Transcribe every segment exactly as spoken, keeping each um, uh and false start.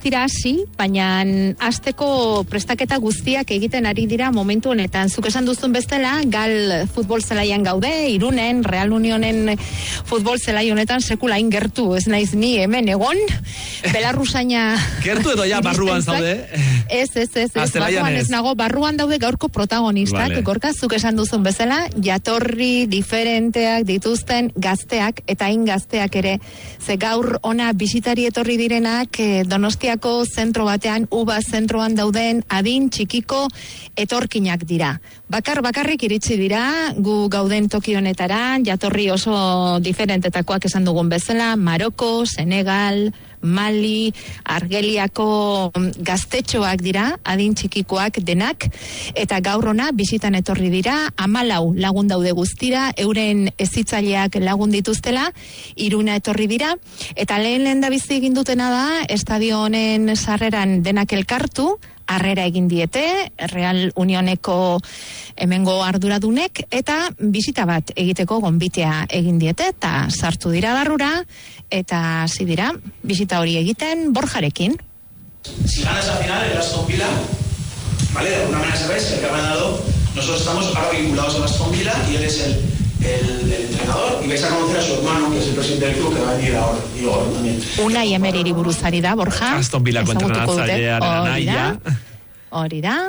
dira hasi, baina hasteko prestaketa guztiak egiten ari dira momentu honetan. Zuk esan duzun bezala, gal futbol zelaian gaude, Irunen, Real Unionen futbol zelai honetan sekula ingertu, ez naiz ni hemen egon, Belarrusaina... Gertu edo ja barruan zaude? Ez, ez, ez, ez, barruan ez nago, barruan daude gaurko protagonistak, vale. Gorka, zuk esan duzun bezala, jatorri diferenteak dituzten gazteak, eta hain gazteak ere, ze gaur ona bisitari etorri direnak eh, Donostiako zentro batean, Uba zentroan dauden adin txikiko etorkinak dira. Bakar bakarrik iritsi dira, gu gauden toki honetara, jatorri oso diferentetakoak esan dugun bezala, Maroko, Senegal, Mali, Argeliako gaztetxoak dira, adin txikikoak denak, eta gaur ona bisitan etorri dira, hamalau lagun daude guztira, euren hezitzaileak lagun dituztela, Iruna etorri dira, eta lehen lehen da bizi egin dutena da, estadio honen sarreran denak elkartu, harrera egin diete, Real Unioneko hemengo arduradunek, eta bisita bat egiteko gonbitea egin diete, eta sartu dira barrura, eta hasi dira, bisita hori egiten Borjarekin. Si ganas al final el Aston Villa, vale, de alguna manera sabéis que el que ha ganado, nosotros estamos ahora vinculados al Aston Villa y él es el, el, el entrenador, y vais a conocer a su hermano, que es el presidente del club, que va a venir ahora, y ahora también. Unai Emeriri buruz ari da, Borja. Aston Villako entrenatzailearen anaia. Hori da.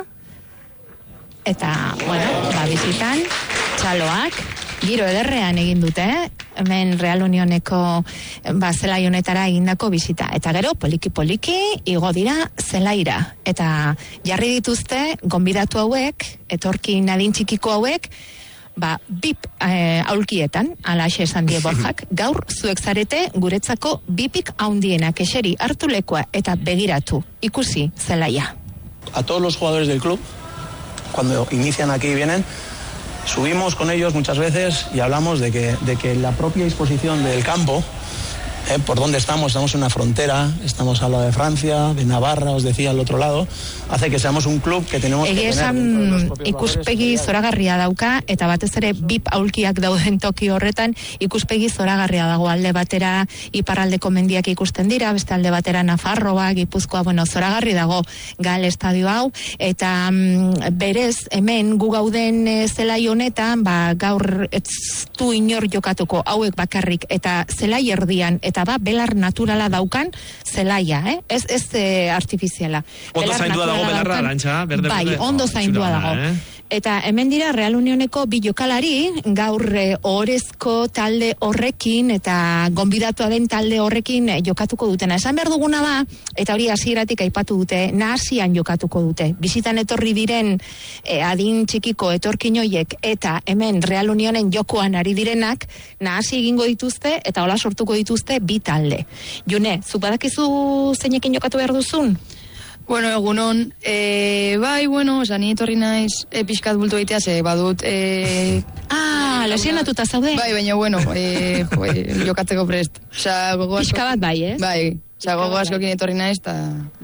Eta, bueno, ba, bizitan, txaloak, giro ederrean egin dute, eh? Hemen Real Unioneko ba, zelai honetara egindako bisita. Eta gero, poliki-poliki, igo dira zelaira. Eta jarri dituzte, gonbidatu hauek, etorkin adin txikiko hauek, ba, bip eh, aulkietan, alaxe esan die Borjak, gaur zuek zarete guretzako bipik haundienak, eseri hartu lekoa eta begiratu, ikusi zelaia. A todos los jugadores del club, cuando inician aquí y vienen, subimos con ellos muchas veces y hablamos de que, de que la propia disposición del campo, eh, por donde estamos, estamos en una frontera, estamos al lado de Francia, de Navarra, os decía al otro lado, hace que seamos un club que tenemos que tener dentro de los propios ikuspegi valores. zoragarria dauka, eta batez ere bip aulkiak dauden toki horretan, ikuspegi zoragarria dago, alde batera iparraldeko mendiak ikusten dira, beste alde batera Nafarroa, Gipuzkoa, bueno, zoragarri dago gal estadio hau, eta mm, berez, hemen gu gauden e, zelai honetan, ba, gaur ez du inor jokatuko hauek bakarrik, eta zelai erdian, eta ba, belar naturala daukan zelaia, eh? Ez, ez e, artifiziala. Ondo zaindua dago belarra, Arantxa, berde, bai, berde. ondo Oh, zaindua txura, dago. eh? Eta hemen dira Real Unioneko bi jokalari, gaur eh, ohorezko talde horrekin eta gonbidatua den talde horrekin eh, jokatuko dutena. Esan behar duguna da, eta hori hasieratik aipatu dute, nahasian jokatuko dute. Bizitan etorri diren eh, adin txikiko etorkin hoiek eta hemen Real Unionen jokoan ari direnak, nahasi egingo dituzte eta hola sortuko dituzte bi talde. June, zu badakizu zeinekin jokatu behar duzun? Bueno, egunon, e, bai, bueno, oza, ni etorri naiz e, pixkat bultu egitea, ze badut... E, ah, lesionatuta zaude? Bai, baina, bueno, e, pues, jokatzeko prest. Oza, gogo asko... Pixka bat bai, ez? Bai, oza, gogo askokin etorri naiz, eta...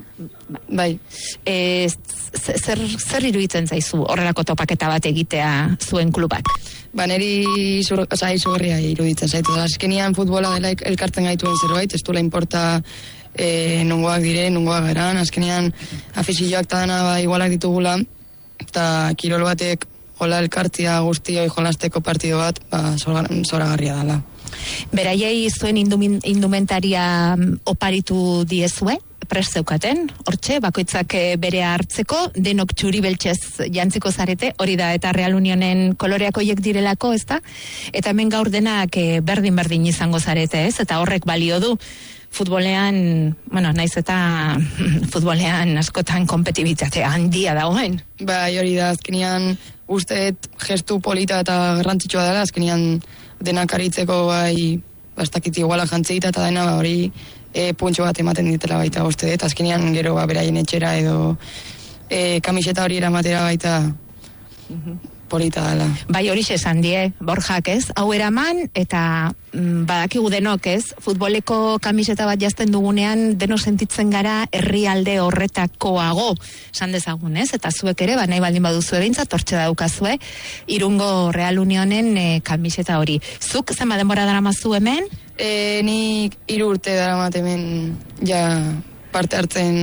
Bai. E, zer, zer iruditzen zaizu horrelako topaketa bat egitea zuen klubak? Ba, neri zur, oza, izugarria iruditzen zaitu. Azkenian futbola dela elkartzen gaituen zerbait, ez duela importa... E, nungoak dire, nungoak geran, azkenean afizioak eta dana ba, igualak ditugula, eta kirol batek hola elkartzia guztioi jolasteko partido bat, ba, zoragarria dela. Beraiei zuen indumin, indumentaria oparitu diezue, prest zeukaten, hortxe, bakoitzak bere hartzeko, denok txuri beltxez jantziko zarete, hori da, eta Real Unionen koloreak hoiek direlako, ez da? Eta hemen gaur denak berdin-berdin izango zarete, ez? Eta horrek balio du. Futbolean, bueno, naiz eta futbolean askotan kompetibitatea handia dagoen. Bai, hori da, azkenean usteet gestu polita eta garrantzitsua dela, azkenean denak aritzeko bai, bastakit iguala jantzeita eta dena, ba, hori e, puntxo bat ematen ditela baita usteet, azkenean gero ba, beraien etxera edo e, kamiseta hori eramatera baita polita dela. Bai, hori esan die, Borjak, ez? Hau eraman, eta mm, badakigu denok, ez? Futboleko kamiseta bat jazten dugunean, deno sentitzen gara herrialde horretakoago, esan dezagun, ez? Eta zuek ere, ba, nahi baldin baduzu ebintza, tortxe daukazue, Irungo Real Unionen e, kamiseta hori. Zuk, zenba denbora daramazu hemen? E, nik hiru urte daramat hemen, ja, parte hartzen